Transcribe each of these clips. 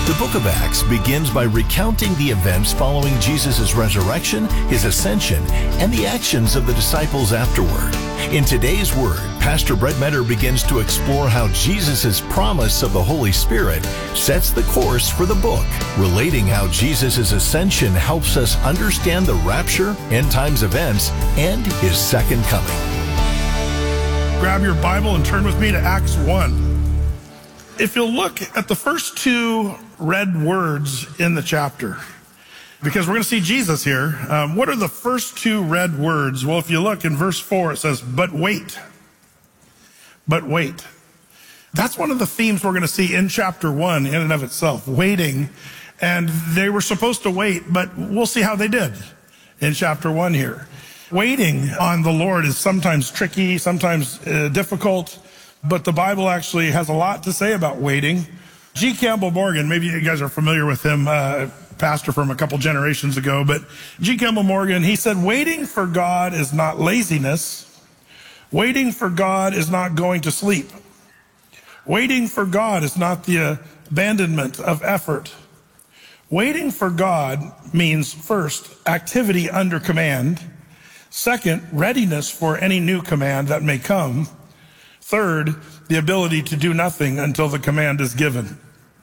The book of Acts begins by recounting the events following Jesus' resurrection, his ascension, and the actions of the disciples afterward. In today's Word, Pastor Brett Metter begins to explore how Jesus' promise of the Holy Spirit sets the course for the book, relating how Jesus' ascension helps us understand the rapture, end times events, and his second coming. Grab your Bible and turn with me to Acts 1. If you'll look at the first two red words in the chapter, because we're going to see Jesus here, what are the first two red words? Well, if you look in verse 4, it says, but wait. But wait. That's one of the themes we're going to see in chapter 1 in and of itself, waiting. And they were supposed to wait, but we'll see how they did in chapter 1 here. Waiting on the Lord is sometimes tricky, sometimes difficult. But the Bible actually has a lot to say about waiting. G. Campbell Morgan, maybe you guys are familiar with him, pastor from a couple generations ago, but G. Campbell Morgan, he said, waiting for God is not laziness. Waiting for God is not going to sleep. Waiting for God is not the abandonment of effort. Waiting for God means, first, activity under command. Second, readiness for any new command that may come. Third, the ability to do nothing until the command is given.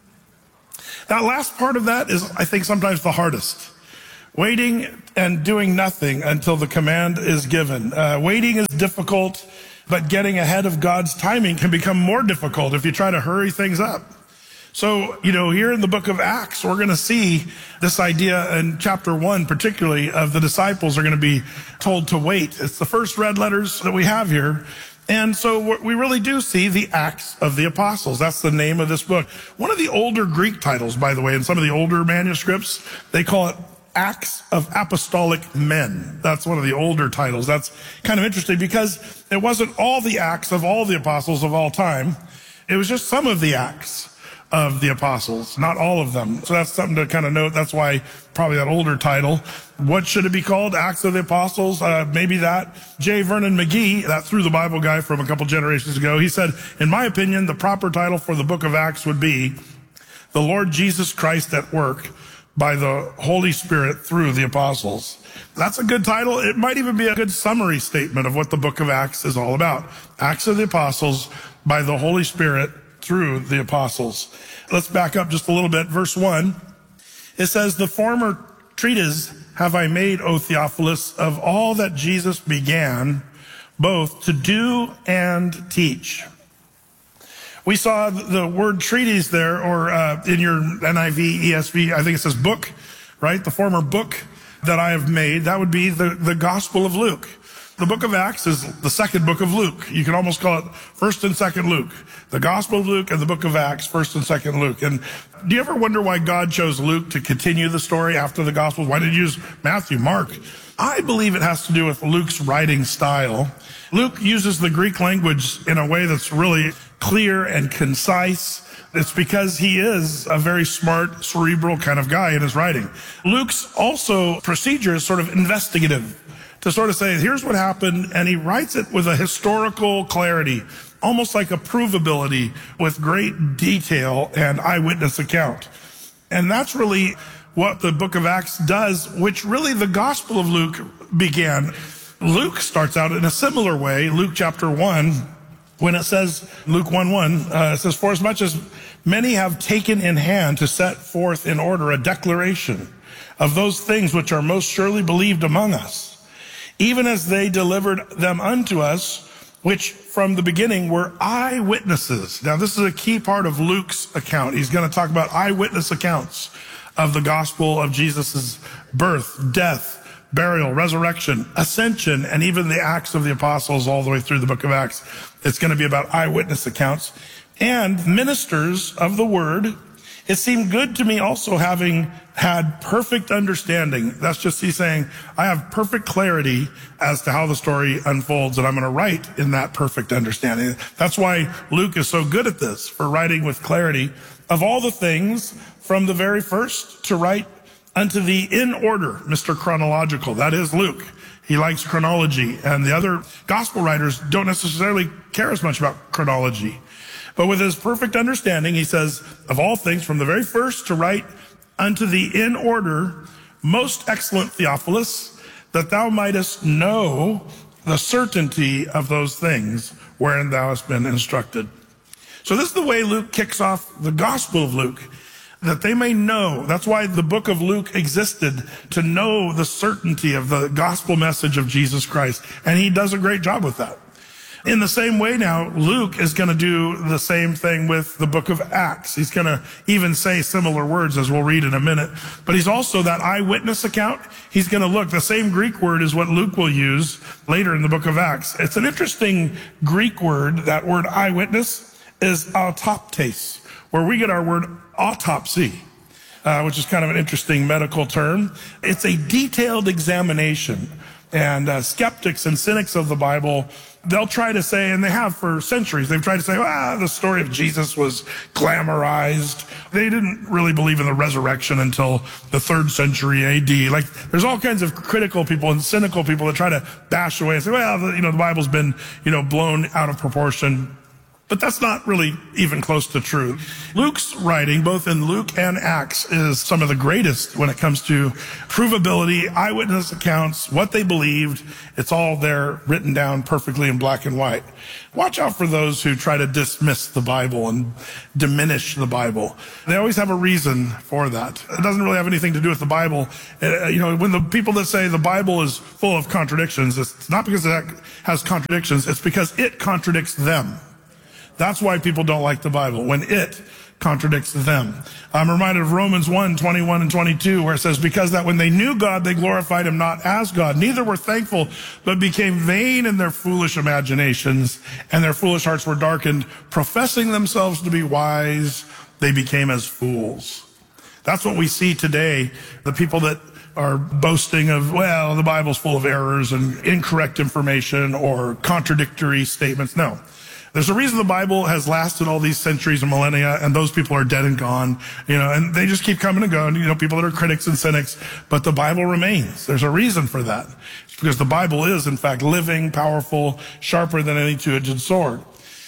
That last part of that is, I think, sometimes the hardest. Waiting and doing nothing until the command is given. Waiting is difficult, but getting ahead of God's timing can become more difficult if you try to hurry things up. So, here in the book of Acts, we're going to see this idea in chapter 1, particularly, of the disciples are going to be told to wait. It's the first red letters that we have here. And so we really do see the Acts of the Apostles. That's the name of this book. One of the older Greek titles, by the way, in some of the older manuscripts, they call it Acts of Apostolic Men. That's one of the older titles. That's kind of interesting because it wasn't all the Acts of all the apostles of all time. It was just some of the Acts of the apostles, not all of them. So that's something to kind of note. That's why probably that older title. What should it be called? Acts of the Apostles? Maybe that. J. Vernon McGee, that Through the Bible guy from a couple generations ago, he said, in my opinion, the proper title for the book of Acts would be The Lord Jesus Christ at Work by the Holy Spirit through the Apostles. That's a good title. It might even be a good summary statement of what the book of Acts is all about. Acts of the Apostles by the Holy Spirit through the apostles. Let's back up just a little bit. Verse 1, it says, the former treatise have I made, O Theophilus, of all that Jesus began, both to do and teach. We saw the word treatise there, or in your NIV, ESV, I think it says book, right? The former book that I have made, that would be the Gospel of Luke. The book of Acts is the second book of Luke. You can almost call it first and second Luke. The Gospel of Luke and the book of Acts, first and second Luke. And do you ever wonder why God chose Luke to continue the story after the Gospels? Why did he use Matthew, Mark? I believe it has to do with Luke's writing style. Luke uses the Greek language in a way that's really clear and concise. It's because he is a very smart, cerebral kind of guy in his writing. Luke's also procedure is sort of investigative, to sort of say, here's what happened, and he writes it with a historical clarity, almost like a provability with great detail and eyewitness account. And that's really what the book of Acts does, which really the Gospel of Luke began. Luke starts out in a similar way. Luke chapter 1, when it says, Luke 1:1, it says, for as much as many have taken in hand to set forth in order a declaration of those things which are most surely believed among us, even as they delivered them unto us, which from the beginning were eyewitnesses. Now, this is a key part of Luke's account. He's going to talk about eyewitness accounts of the gospel of Jesus' birth, death, burial, resurrection, ascension, and even the Acts of the Apostles all the way through the book of Acts. It's going to be about eyewitness accounts. And ministers of the word, it seemed good to me also having had perfect understanding. That's just he's saying, I have perfect clarity as to how the story unfolds, and I'm going to write in that perfect understanding. That's why Luke is so good at this, for writing with clarity of all the things from the very first to write unto the in order, Mr. Chronological. That is Luke. He likes chronology, and the other gospel writers don't necessarily care as much about chronology. But with his perfect understanding, he says, of all things, from the very first to write unto thee in order, most excellent Theophilus, that thou mightest know the certainty of those things wherein thou hast been instructed. So this is the way Luke kicks off the Gospel of Luke, that they may know. That's why the book of Luke existed, to know the certainty of the gospel message of Jesus Christ. And he does a great job with that. In the same way now, Luke is going to do the same thing with the book of Acts. He's going to even say similar words, as we'll read in a minute. But he's also that eyewitness account. He's going to look. The same Greek word is what Luke will use later in the book of Acts. It's an interesting Greek word. That word eyewitness is autoptes, where we get our word autopsy, which is kind of an interesting medical term. It's a detailed examination. And skeptics and cynics of the Bible, they'll try to say, and they have for centuries, they've tried to say, the story of Jesus was glamorized. They didn't really believe in the resurrection until the 3rd century AD. Like, there's all kinds of critical people and cynical people that try to bash away and say, the Bible's been, blown out of proportion. But that's not really even close to true. Luke's writing, both in Luke and Acts, is some of the greatest when it comes to provability, eyewitness accounts, what they believed. It's all there written down perfectly in black and white. Watch out for those who try to dismiss the Bible and diminish the Bible. They always have a reason for that. It doesn't really have anything to do with the Bible. When the people that say the Bible is full of contradictions, it's not because it has contradictions, it's because it contradicts them. That's why people don't like the Bible, when it contradicts them. I'm reminded of Romans 1, 21 and 22, where it says, because that when they knew God, they glorified him not as God, neither were thankful, but became vain in their foolish imaginations, and their foolish hearts were darkened. Professing themselves to be wise, they became as fools. That's what we see today, the people that are boasting of, the Bible's full of errors and incorrect information or contradictory statements. No. There's a reason the Bible has lasted all these centuries and millennia, and those people are dead and gone, and they just keep coming and going, people that are critics and cynics, but the Bible remains. There's a reason for that. It's because the Bible is, in fact, living, powerful, sharper than any two-edged sword.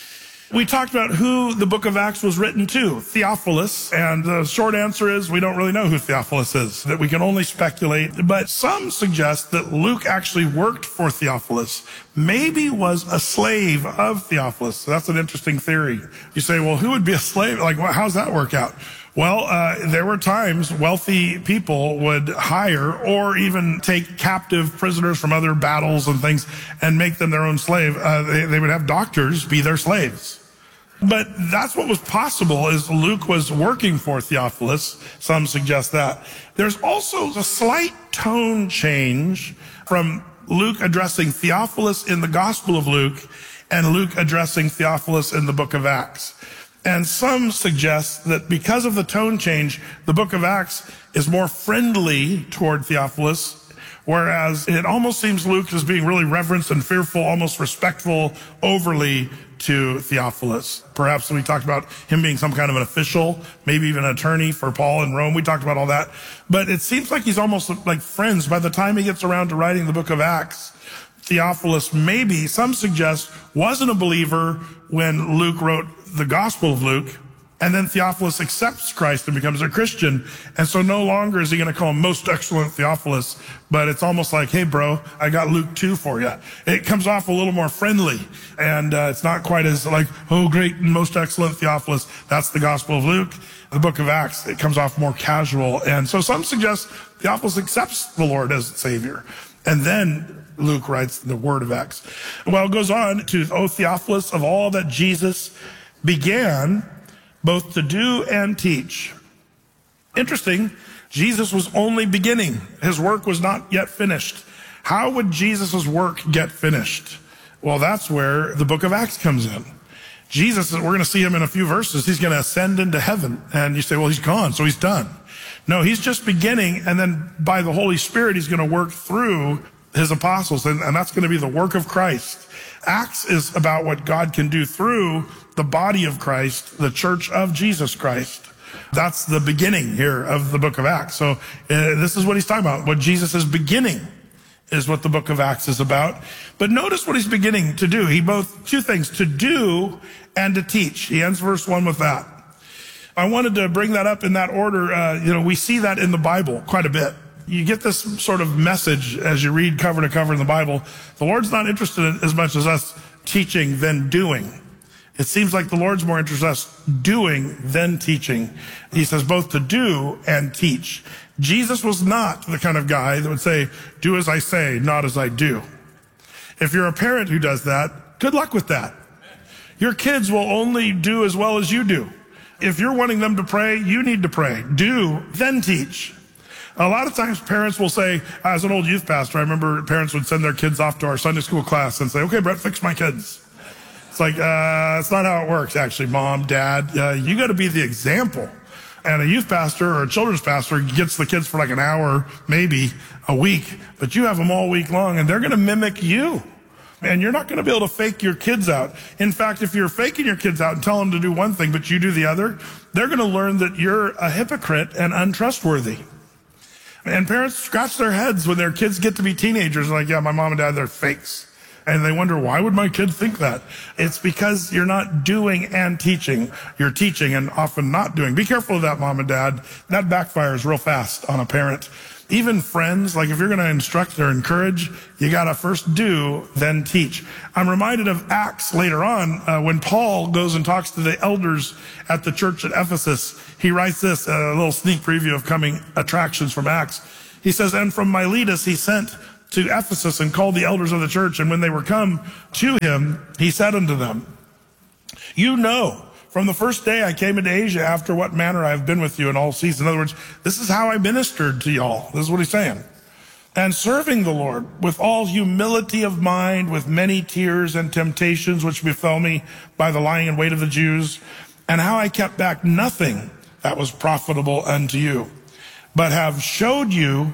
We talked about who the book of Acts was written to, Theophilus, and the short answer is we don't really know who Theophilus is, that we can only speculate. But some suggest that Luke actually worked for Theophilus, maybe was a slave of Theophilus. So that's an interesting theory. You say, well, who would be a slave? How's that work out? Well, there were times wealthy people would hire or even take captive prisoners from other battles and things and make them their own slave. They would have doctors be their slaves. But that's what was possible, is Luke was working for Theophilus. Some suggest that. There's also a slight tone change from Luke addressing Theophilus in the Gospel of Luke and Luke addressing Theophilus in the book of Acts. And some suggest that because of the tone change, the book of Acts is more friendly toward Theophilus, whereas it almost seems Luke is being really reverenced and fearful, almost respectful, overly to Theophilus. Perhaps we talked about him being some kind of an official, maybe even an attorney for Paul in Rome. We talked about all that. But it seems like he's almost like friends. By the time he gets around to writing the book of Acts, Theophilus, maybe, some suggest, wasn't a believer when Luke wrote the Gospel of Luke, and then Theophilus accepts Christ and becomes a Christian, and so no longer is he going to call him most excellent Theophilus, but it's almost like, hey bro, I got Luke 2 for you. It comes off a little more friendly, and it's not quite as like, oh great, most excellent Theophilus. That's the Gospel of Luke. The book of Acts, it comes off more casual, and so some suggest Theophilus accepts the Lord as Savior, and then Luke writes the word of Acts. Well, it goes on to, O Theophilus, of all that Jesus began both to do and teach. Interesting, Jesus was only beginning. His work was not yet finished. How would Jesus' work get finished? Well, that's where the book of Acts comes in. Jesus, we're going to see him in a few verses. He's going to ascend into heaven. And you say, well, he's gone, so he's done. No, he's just beginning, and then by the Holy Spirit, he's going to work through his apostles, and that's going to be the work of Christ. Acts is about what God can do through the body of Christ, the church of Jesus Christ. That's the beginning here of the book of Acts. So this is what he's talking about, what Jesus is beginning is what the book of Acts is about. But notice what he's beginning to do. He both, two things, to do and to teach. He ends verse 1 with that. I wanted to bring that up in that order. We see that in the Bible quite a bit. You get this sort of message as you read cover to cover in the Bible. The Lord's not interested in as much as us teaching than doing. It seems like the Lord's more interested in us doing than teaching. He says both to do and teach. Jesus was not the kind of guy that would say, do as I say, not as I do. If you're a parent who does that, good luck with that. Your kids will only do as well as you do. If you're wanting them to pray, you need to pray. Do, then teach. A lot of times parents will say, as an old youth pastor, I remember parents would send their kids off to our Sunday school class and say, okay, Brett, fix my kids. It's like, it's not how it works, actually, mom, dad. You got to be the example. And a youth pastor or a children's pastor gets the kids for like an hour, maybe a week, but you have them all week long and they're going to mimic you. And you're not going to be able to fake your kids out. In fact, if you're faking your kids out and tell them to do one thing, but you do the other, they're going to learn that you're a hypocrite and untrustworthy. And parents scratch their heads when their kids get to be teenagers. Like, yeah, my mom and dad, they're fakes. And they wonder, why would my kid think that? It's because you're not doing and teaching. You're teaching and often not doing. Be careful of that, mom and dad. That backfires real fast on a parent. Even friends, like if you're going to instruct or encourage, you got to first do, then teach. I'm reminded of Acts later on when Paul goes and talks to the elders at the church at Ephesus. He writes this, a little sneak preview of coming attractions from Acts. He says, and from Miletus he sent to Ephesus and called the elders of the church. And when they were come to him, he said unto them, you know, from the first day I came into Asia, after what manner I have been with you in all seasons. In other words, this is how I ministered to y'all. This is what he's saying. And serving the Lord with all humility of mind, with many tears and temptations which befell me by the lying in wait of the Jews, and how I kept back nothing that was profitable unto you, but have showed you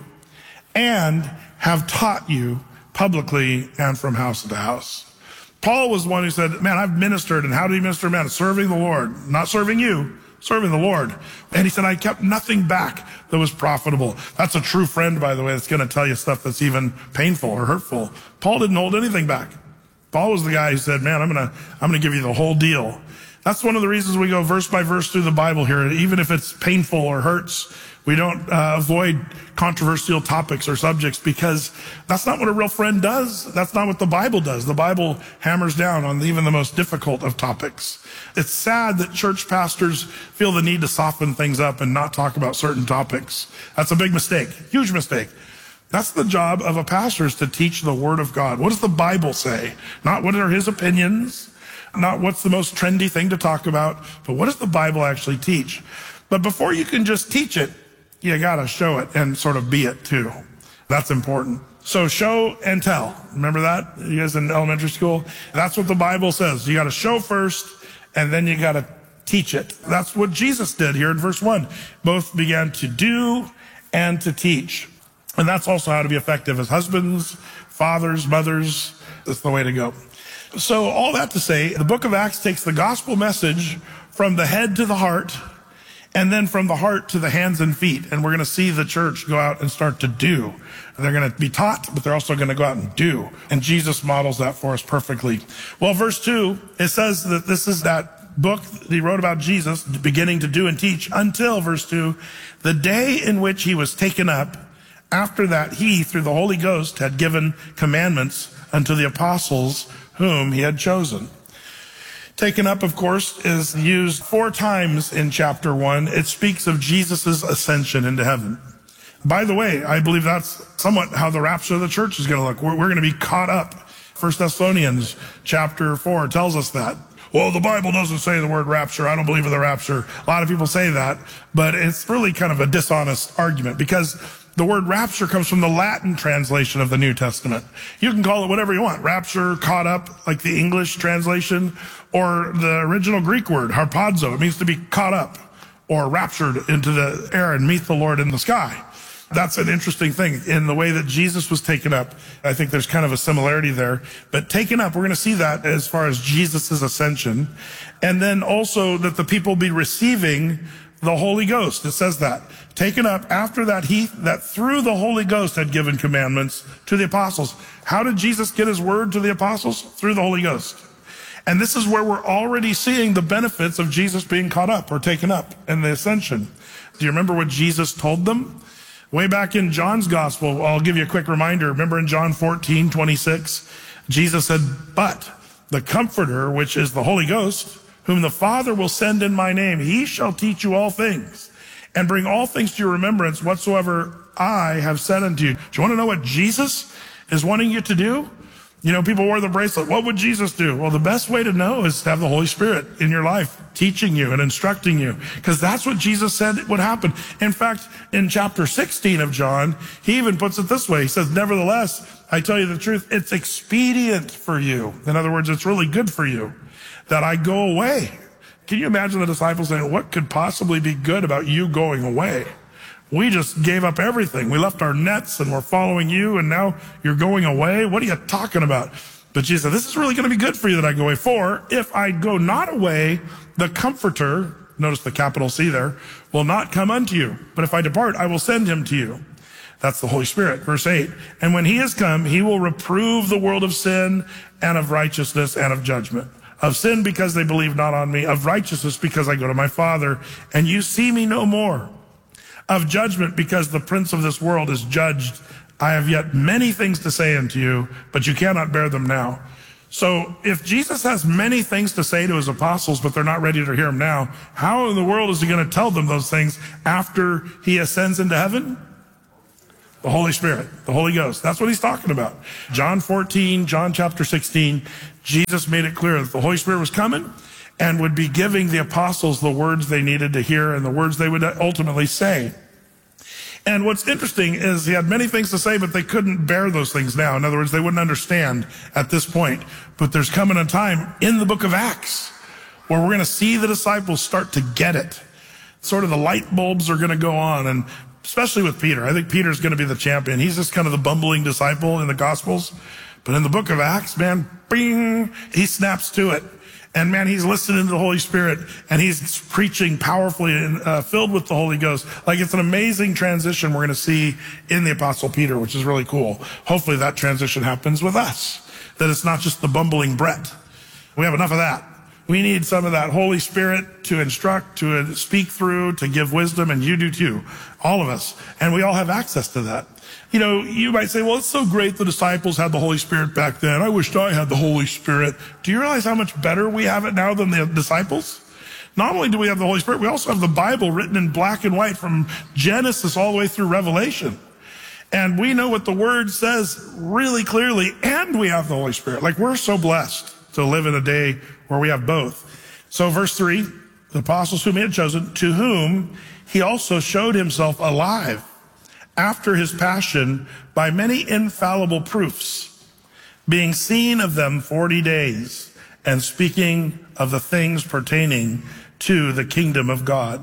and have taught you publicly and from house to house. Paul was the one who said, man, I've ministered. And how did he minister? Man, serving the Lord, not serving you, serving the Lord. And he said, I kept nothing back that was profitable. That's a true friend, by the way, that's going to tell you stuff that's even painful or hurtful. Paul didn't hold anything back. Paul was the guy who said, man, I'm going to give you the whole deal. That's one of the reasons we go verse by verse through the Bible here. Even if it's painful or hurts, we don't avoid controversial topics or subjects because that's not what a real friend does. That's not what the Bible does. The Bible hammers down on even the most difficult of topics. It's sad that church pastors feel the need to soften things up and not talk about certain topics. That's a big mistake, huge mistake. That's the job of a pastor, is to teach the Word of God. What does the Bible say? Not what are his opinions, not what's the most trendy thing to talk about, but what does the Bible actually teach? But before you can just teach it, you gotta show it and sort of be it too. That's important. So show and tell. Remember that? You guys in elementary school? That's what the Bible says. You gotta show first and then you gotta teach it. That's what Jesus did here in verse 1. Both began to do and to teach. And that's also how to be effective as husbands, fathers, mothers. That's the way to go. So all that to say, the book of Acts takes the gospel message from the head to the heart, and then from the heart to the hands and feet. And we're going to see the church go out and start to do. They're going to be taught, but they're also going to go out and do. And Jesus models that for us perfectly. Well, verse 2, it says that this is that book that he wrote about Jesus beginning to do and teach until, verse 2, the day in which he was taken up. After that, he, through the Holy Ghost, had given commandments unto the apostles whom he had chosen. Taken up, of course, is used 4 times in chapter 1. It speaks of Jesus' ascension into heaven. By the way, I believe that's somewhat how the rapture of the church is going to look. We're going to be caught up. 1 Thessalonians chapter 4 tells us that. Well, the Bible doesn't say the word rapture. I don't believe in the rapture. A lot of people say that, but it's really kind of a dishonest argument because the word rapture comes from the Latin translation of the New Testament. You can call it whatever you want. Rapture, caught up, like the English translation, or the original Greek word, harpazo. It means to be caught up or raptured into the air and meet the Lord in the sky. That's an interesting thing in the way that Jesus was taken up. I think there's kind of a similarity there. But taken up, we're going to see that as far as Jesus' ascension. And then also that the people be receiving the Holy Ghost. It says that. Taken up after that that through the Holy Ghost had given commandments to the apostles. How did Jesus get his word to the apostles? Through the Holy Ghost. And this is where we're already seeing the benefits of Jesus being caught up or taken up in the ascension. Do you remember what Jesus told them? Way back in John's gospel, I'll give you a quick reminder. Remember in John 14:26, Jesus said, "But the Comforter, which is the Holy Ghost, whom the Father will send in my name, he shall teach you all things and bring all things to your remembrance whatsoever I have said unto you." Do you want to know what Jesus is wanting you to do? You know, people wear the bracelet. What would Jesus do? Well, the best way to know is to have the Holy Spirit in your life, teaching you and instructing you, because that's what Jesus said would happen. In fact, in chapter 16 of John, he even puts it this way. He says, "Nevertheless, I tell you the truth, it's expedient for you." In other words, it's really good for you that I go away. Can you imagine the disciples saying, "What could possibly be good about you going away? We just gave up everything. We left our nets and we're following you, and now you're going away? What are you talking about?" But Jesus said, "This is really going to be good for you that I go away. For if I go not away, the Comforter," notice the capital C there, "will not come unto you. But if I depart, I will send him to you." That's the Holy Spirit. Verse 8, "And when he has come, he will reprove the world of sin and of righteousness and of judgment. Of sin because they believe not on me. Of righteousness because I go to my Father, and you see me no more. Of judgment because the prince of this world is judged. I have yet many things to say unto you, but you cannot bear them now." So if Jesus has many things to say to his apostles, but they're not ready to hear him now, how in the world is he going to tell them those things after he ascends into heaven? The Holy Spirit, the Holy Ghost. That's what he's talking about. John 14, John chapter 16, Jesus made it clear that the Holy Spirit was coming and would be giving the apostles the words they needed to hear and the words they would ultimately say. And what's interesting is he had many things to say, but they couldn't bear those things now. In other words, they wouldn't understand at this point. But there's coming a time in the book of Acts where we're going to see the disciples start to get it. Sort of the light bulbs are going to go on, and especially with Peter. I think Peter's going to be the champion. He's just kind of the bumbling disciple in the Gospels. But in the book of Acts, man, bing, he snaps to it. And man, he's listening to the Holy Spirit, and he's preaching powerfully and filled with the Holy Ghost. Like, it's an amazing transition we're going to see in the Apostle Peter, which is really cool. Hopefully that transition happens with us, that it's not just the bumbling Brett. We have enough of that. We need some of that Holy Spirit to instruct, to speak through, to give wisdom, and you do too, all of us. And we all have access to that. You know, you might say, well, it's so great the disciples had the Holy Spirit back then. I wished I had the Holy Spirit. Do you realize how much better we have it now than the disciples? Not only do we have the Holy Spirit, we also have the Bible written in black and white from Genesis all the way through Revelation. And we know what the Word says really clearly, and we have the Holy Spirit. Like, we're so blessed to live in a day where we have both. So verse 3, the apostles whom he had chosen, to whom he also showed himself alive after his passion by many infallible proofs, being seen of them 40 days, and speaking of the things pertaining to the kingdom of God.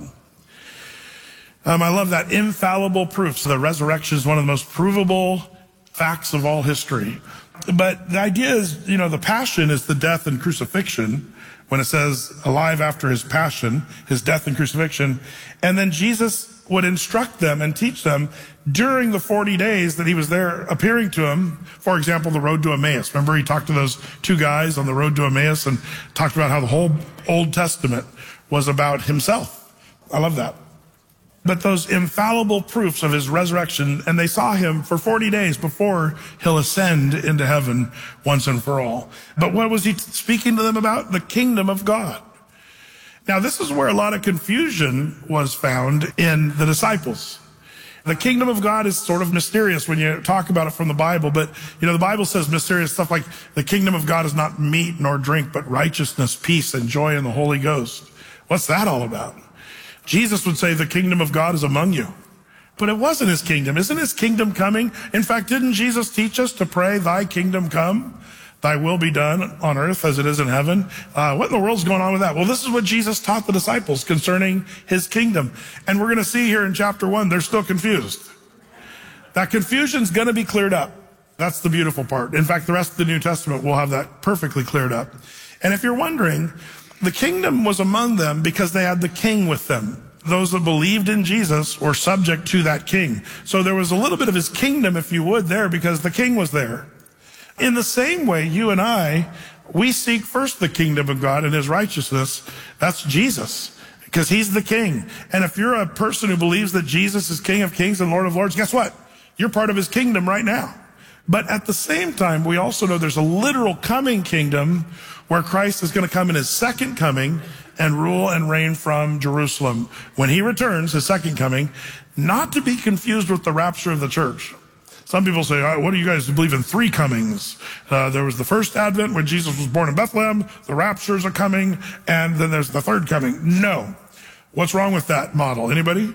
I love that, infallible proofs. The resurrection is one of the most provable facts of all history. But the idea is, you know, the passion is the death and crucifixion. When it says alive after his passion, his death and crucifixion. And then Jesus would instruct them and teach them during the 40 days that he was there appearing to them. For example, the road to Emmaus. Remember, he talked to those two guys on the road to Emmaus and talked about how the whole Old Testament was about himself. I love that. But those infallible proofs of his resurrection, and they saw him for 40 days before he'll ascend into heaven once and for all. But what was he speaking to them about? The kingdom of God. Now, this is where a lot of confusion was found in the disciples. The kingdom of God is sort of mysterious when you talk about it from the Bible, but you know, the Bible says mysterious stuff like the kingdom of God is not meat nor drink, but righteousness, peace, and joy in the Holy Ghost. What's that all about? Jesus would say the kingdom of God is among you. But it wasn't his kingdom. Isn't his kingdom coming? In fact, didn't Jesus teach us to pray, thy kingdom come, thy will be done on earth as it is in heaven? What in the world's going on with that? Well, this is what Jesus taught the disciples concerning his kingdom. And we're going to see here in chapter 1, they're still confused. That confusion's going to be cleared up. That's the beautiful part. In fact, the rest of the New Testament will have that perfectly cleared up. And if you're wondering, the kingdom was among them because they had the king with them. those that believed in Jesus were subject to that king. So there was a little bit of his kingdom, if you would, there because the king was there. In the same way, you and I, we seek first the kingdom of God and his righteousness. That's Jesus, because he's the king. And if you're a person who believes that Jesus is King of Kings and Lord of Lords, guess what? You're part of his kingdom right now. But at the same time, we also know there's a literal coming kingdom where Christ is going to come in his second coming and rule and reign from Jerusalem when he returns, his second coming, not to be confused with the rapture of the church. Some people say, what do you guys believe in 3 comings? There was the first advent when Jesus was born in Bethlehem, the raptures are coming, and then there's the third coming. No. What's wrong with that model? Anybody?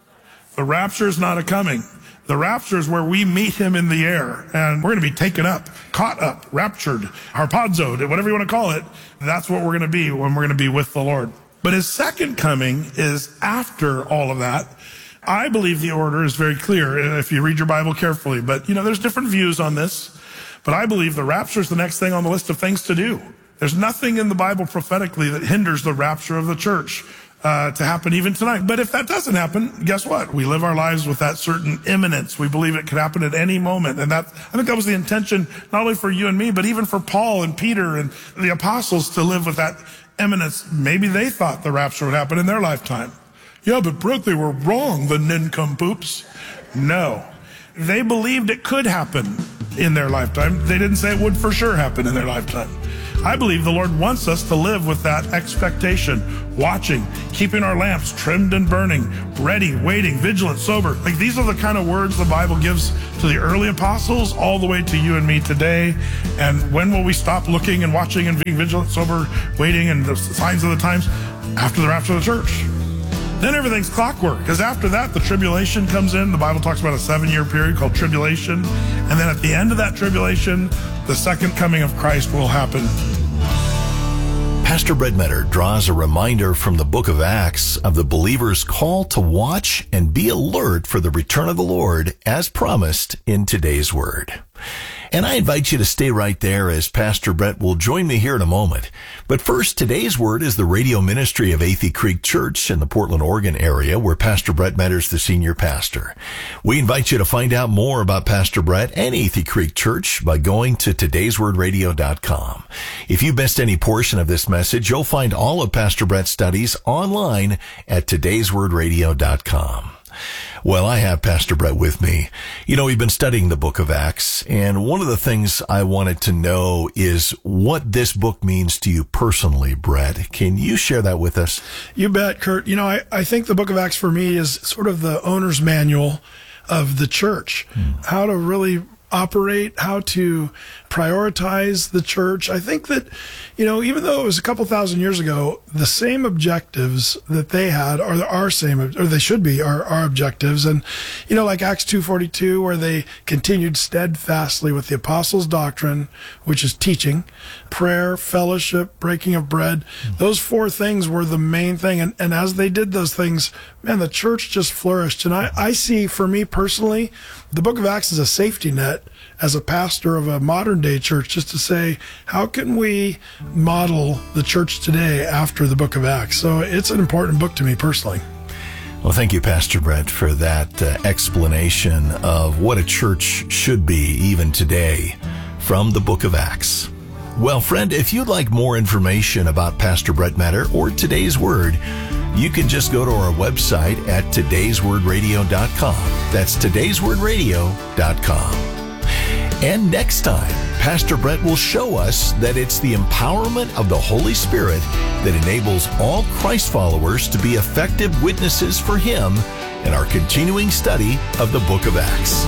The rapture is not a coming. The rapture is where we meet him in the air, and we're going to be taken up, caught up, raptured, harpazoed, whatever you want to call it. That's what we're going to be when we're going to be with the Lord. But his second coming is after all of that. I believe the order is very clear if you read your Bible carefully. But, there's different views on this. But I believe the rapture is the next thing on the list of things to do. There's nothing in the Bible prophetically that hinders the rapture of the church to happen even tonight. But if that doesn't happen, guess what? We live our lives with that certain imminence. We believe it could happen at any moment. And I think that was the intention, not only for you and me, but even for Paul and Peter and the apostles to live with that imminence. Maybe they thought the rapture would happen in their lifetime. Yeah, but Brett, they were wrong, the nincompoops. No. They believed it could happen in their lifetime. They didn't say it would for sure happen in their lifetime. I believe the Lord wants us to live with that expectation, watching, keeping our lamps trimmed and burning, ready, waiting, vigilant, sober. Like these are the kind of words the Bible gives to the early apostles all the way to you and me today. And when will we stop looking and watching and being vigilant, sober, waiting, and the signs of the times? After the rapture of the church. Then everything's clockwork, because after that, the tribulation comes in. The Bible talks about a 7-year period called tribulation. And then at the end of that tribulation, the second coming of Christ will happen. Pastor Brett Metter draws a reminder from the book of Acts of the believer's call to watch and be alert for the return of the Lord as promised in today's word. And I invite you to stay right there as Pastor Brett will join me here in a moment. But first, today's word is the radio ministry of Athey Creek Church in the Portland, Oregon area, where Pastor Brett Metter is the senior pastor. We invite you to find out more about Pastor Brett and Athey Creek Church by going to todayswordradio.com. If you missed any portion of this message, you'll find all of Pastor Brett's studies online at todayswordradio.com. Well, I have Pastor Brett with me. We've been studying the book of Acts, and one of the things I wanted to know is what this book means to you personally, Brett. Can you share that with us? You bet, Kurt. I think the book of Acts for me is sort of the owner's manual of the church, how to really operate, how to prioritize the church. I think that, even though it was a couple thousand years ago, the same objectives that they had are our same, or they should be our objectives. And, like Acts 2:42, where they continued steadfastly with the apostles' doctrine, which is teaching, prayer, fellowship, breaking of bread. Those 4 things were the main thing. And as they did those things, man, the church just flourished. And I see, for me personally, the book of Acts is a safety net as a pastor of a modern day church, just to say, how can we model the church today after the book of Acts? So it's an important book to me personally. Well, thank you, Pastor Brett, for that explanation of what a church should be even today from the book of Acts. Well, friend, if you'd like more information about Pastor Brett Metter or today's word, you can just go to our website at todayswordradio.com. That's todayswordradio.com. And next time, Pastor Brett will show us that it's the empowerment of the Holy Spirit that enables all Christ followers to be effective witnesses for Him in our continuing study of the book of Acts.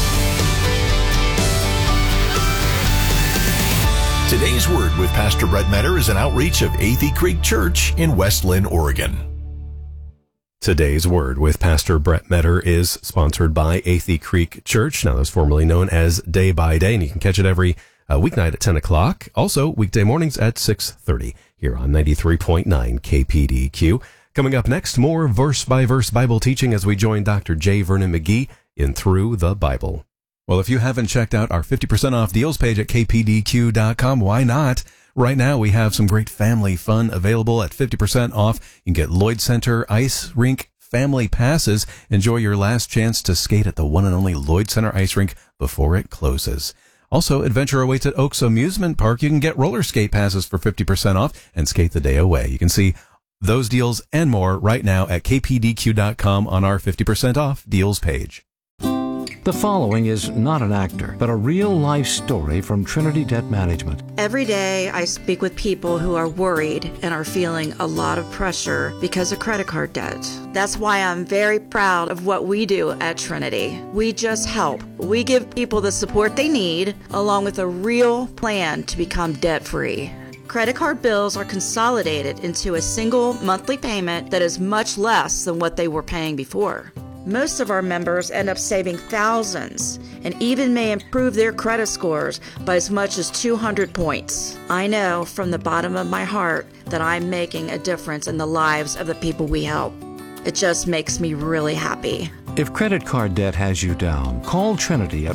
Today's Word with Pastor Brett Metter is an outreach of Athey Creek Church in West Linn, Oregon. Today's Word with Pastor Brett Metter is sponsored by Athey Creek Church. Now, that's formerly known as Day by Day, and you can catch it every weeknight at 10 o'clock. Also, weekday mornings at 6:30 here on 93.9 KPDQ. Coming up next, more verse-by-verse Bible teaching as we join Dr. J. Vernon McGee in Through the Bible. Well, if you haven't checked out our 50% off deals page at kpdq.com, why not? Right now, we have some great family fun available at 50% off. You can get Lloyd Center Ice Rink Family Passes. Enjoy your last chance to skate at the one and only Lloyd Center Ice Rink before it closes. Also, adventure awaits at Oaks Amusement Park. You can get roller skate passes for 50% off and skate the day away. You can see those deals and more right now at kpdq.com on our 50% off deals page. The following is not an actor, but a real-life story from Trinity Debt Management. Every day I speak with people who are worried and are feeling a lot of pressure because of credit card debt. That's why I'm very proud of what we do at Trinity. We just help. We give people the support they need, along with a real plan to become debt-free. Credit card bills are consolidated into a single monthly payment that is much less than what they were paying before. Most of our members end up saving thousands and even may improve their credit scores by as much as 200 points. I know from the bottom of my heart that I'm making a difference in the lives of the people we help. It just makes me really happy. If credit card debt has you down, call Trinity at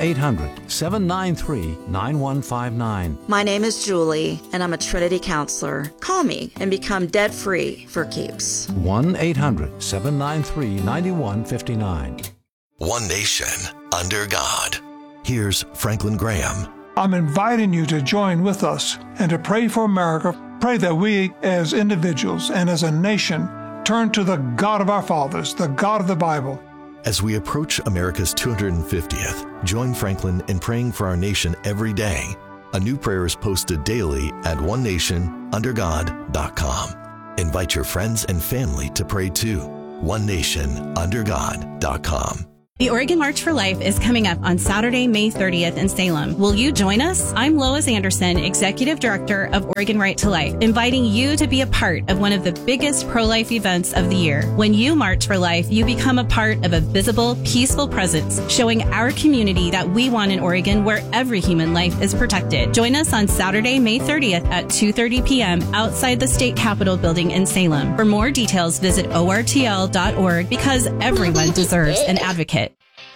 1-800-793-9159. My name is Julie, and I'm a Trinity counselor. Call me and become debt-free for keeps. 1-800-793-9159. One nation under God. Here's Franklin Graham. I'm inviting you to join with us and to pray for America. Pray that we as individuals and as a nation turn to the God of our fathers, the God of the Bible. As we approach America's 250th, join Franklin in praying for our nation every day. A new prayer is posted daily at onenationundergod.com. Invite your friends and family to pray too. onenationundergod.com. The Oregon March for Life is coming up on Saturday, May 30th in Salem. Will you join us? I'm Lois Anderson, Executive Director of Oregon Right to Life, inviting you to be a part of one of the biggest pro-life events of the year. When you march for life, you become a part of a visible, peaceful presence, showing our community that we want an Oregon where every human life is protected. Join us on Saturday, May 30th at 2:30 p.m. outside the State Capitol building in Salem. For more details, visit ortl.org, because everyone deserves an advocate.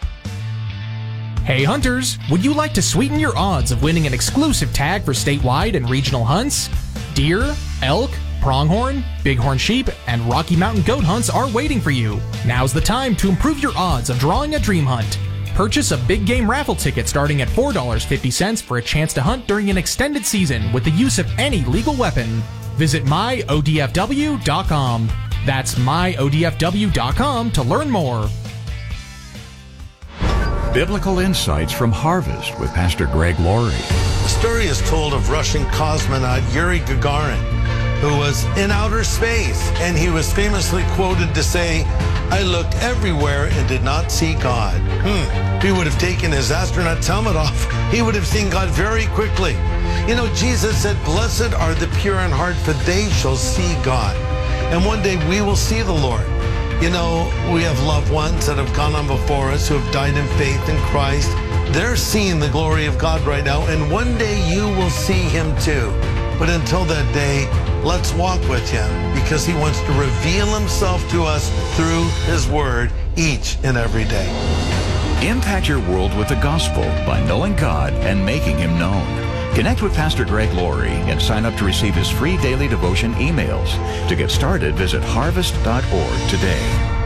Hey hunters, would you like to sweeten your odds of winning an exclusive tag for statewide and regional hunts? Deer, elk, pronghorn, bighorn sheep, and Rocky Mountain goat hunts are waiting for you. Now's the time to improve your odds of drawing a dream hunt. Purchase a big game raffle ticket starting at $4.50 for a chance to hunt during an extended season with the use of any legal weapon. Visit myodfw.com. That's myodfw.com to learn more. Biblical Insights from Harvest with Pastor Greg Laurie. The story is told of Russian cosmonaut Yuri Gagarin, who was in outer space, and he was famously quoted to say, "I looked everywhere and did not see God." If he would have taken his astronaut's helmet off, he would have seen God very quickly. You know, Jesus said, "Blessed are the pure in heart, for they shall see God." And one day we will see the Lord. You know, we have loved ones that have gone on before us who have died in faith in Christ. They're seeing the glory of God right now, and one day you will see Him too. But until that day, let's walk with Him, because He wants to reveal Himself to us through His Word each and every day. Impact your world with the gospel by knowing God and making Him known. Connect with Pastor Greg Laurie and sign up to receive his free daily devotion emails. To get started, visit harvest.org today.